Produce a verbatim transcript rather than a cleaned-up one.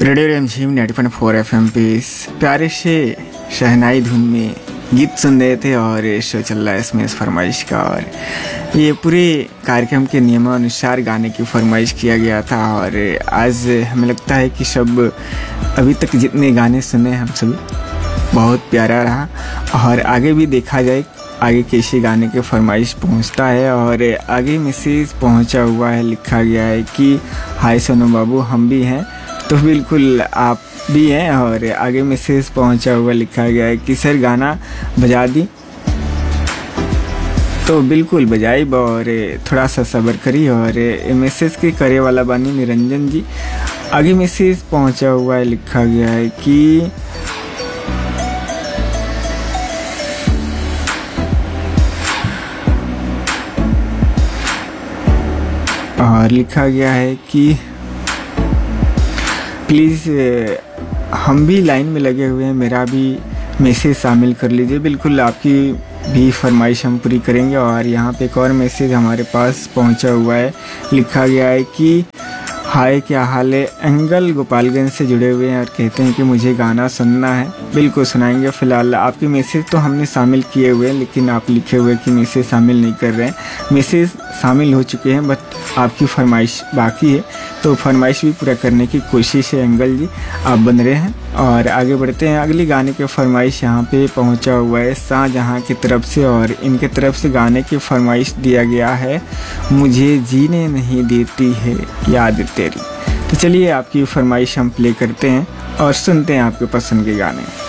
Radio रिमझिम ninety point four F M पे इस प्यारे से शहनाई धुन में गीत सुन रहे थे और शो चल रहा है इसमें इस फरमाइश का। और ये पूरे कार्यक्रम के नियमानुसार गाने की फरमाइश किया गया था। और आज हमें लगता है कि सब अभी तक जितने गाने सुने हम सभी बहुत प्यारा रहा। और आगे भी देखा जाए आगे कैसे गाने के फरमाइश पहुंचता है। और आगे मैसेज पहुंचा हुआ है, लिखा गया है कि हाय सोनू बाबू हम भी हैं, तो बिल्कुल आप भी हैं। और आगे मैसेज पहुंचा हुआ लिखा गया है कि सर गाना बजा दी, तो बिल्कुल बजाई और थोड़ा सा सब्र करी। और मैसेज के करे वाला बानी निरंजन जी। आगे मैसेज पहुंचा हुआ है, लिखा गया है कि और लिखा गया है कि प्लीज़ हम भी लाइन में लगे हुए हैं, मेरा भी मैसेज शामिल कर लीजिए। बिल्कुल आपकी भी फरमाइश हम पूरी करेंगे। और यहाँ पे एक और मैसेज हमारे पास पहुँचा हुआ है, लिखा गया है कि हाय क्या हाल है, एंगल गोपालगंज से जुड़े हुए हैं और कहते हैं कि मुझे गाना सुनना है। बिल्कुल सुनाएंगे। फ़िलहाल आपके मैसेज तो हमने शामिल किए हुए हैं, लेकिन आप लिखे हुए कि मैसेज शामिल नहीं कर रहे हैं। मैसेज शामिल हो चुके हैं, बट आपकी फरमाइश बाकी है, तो फरमाइश भी पूरा करने की कोशिश है। एंगल जी आप बन रहे हैं। और आगे बढ़ते हैं। अगली गाने की फरमाइश यहाँ पे पहुँचा हुआ है शाहजहाँ की तरफ से। और इनके तरफ से गाने की फरमाइश दिया गया है, मुझे जीने नहीं देती है याद तेरी। तो चलिए आपकी फरमाइश हम प्ले करते हैं और सुनते हैं आपके पसंद के गाने।